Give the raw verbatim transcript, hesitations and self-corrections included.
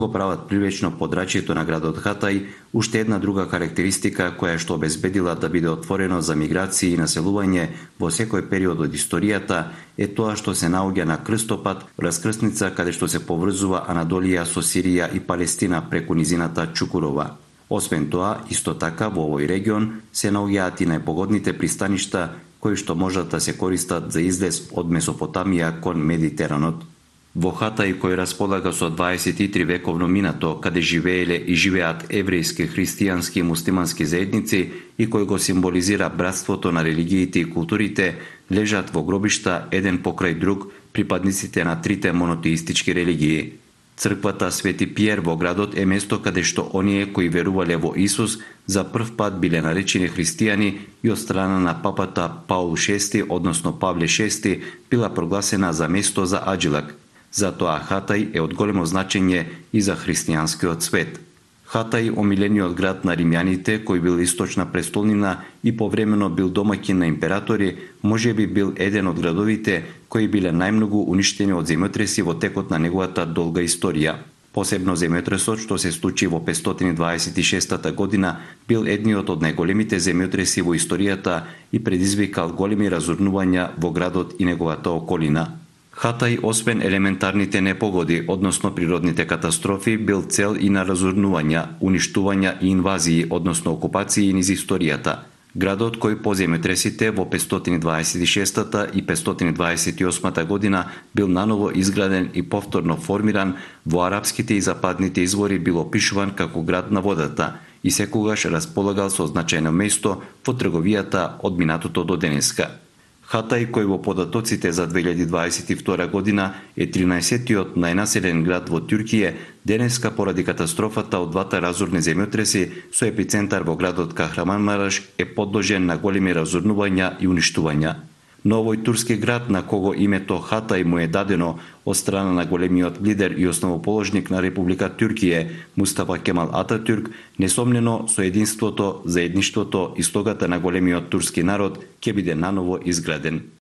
го прават привлечно подрачјето на градот Хатај, уште една друга карактеристика која што обезбедила да биде отворено за миграции и населување во секој период од историјата е тоа што се наоѓа на крстопат, раскрсница каде што се поврзува Анадолија со Сирија и Палестина преку низината Чукурова. Освен тоа, исто така во овој регион се наоѓаат и најпогодните пристаништа кои што можат да се користат за излез од Месопотамија кон Медитеранот. Во Хатај, кој располага со дваесет и три вековно минато, каде живееле и живеат еврејски, христијански и муслимански заедници и кој го символизира братството на религиите и културите, лежат во гробишта еден покрај друг припадниците на трите монотеистички религии. Црквата Свети Пиер во градот е место каде што оние кои верувале во Исус за прв пат биле наречени христијани и од страна на папата Паул шести, односно Павле шести, била прогласена за место за аджилак. Затоа Хатај е од големо значење и за христијанскиот свет. Хатај, омилениот град на римјаните, кој бил источна престолнина и повремено бил домаќин на императори, можеби бил еден од градовите кои биле најмногу уништени од земјотреси во текот на неговата долга историја. Посебно земјотресот што се случи во петстотини дваесет и шеста година бил едниот од најголемите земјотреси во историјата и предизвикал големи разурнувања во градот и неговата околина. Хатај, освен елементарните непогоди, односно природните катастрофи, бил цел и на разурнувања, уништувања и инвазии, односно окупации низ историјата. Градот кој по земјотресите во петстотини дваесет и шеста и петстотини дваесет и осма година бил наново изграден и повторно формиран, во арапските и западните извори бил опишуван како град на водата и секогаш располагал со значајно место во трговијата од минатото до денеска. Хатај, кој во податоците за две илјади дваесет и втора година е тринаесеттиот најнаселен град во Туркија, денеска поради катастрофата од двата разурни земјотреси со епицентар во градот Кахраманмараш е подложен на големи разурнувања и уништувања. Но овој турски град, на кого името Хатај му е дадено од страна на големиот лидер и основоположник на Република Туркија, Мустафа Кемал Ататурк, несомнено со единството, заедништвото и слогата на големиот турски народ ќе биде наново изграден.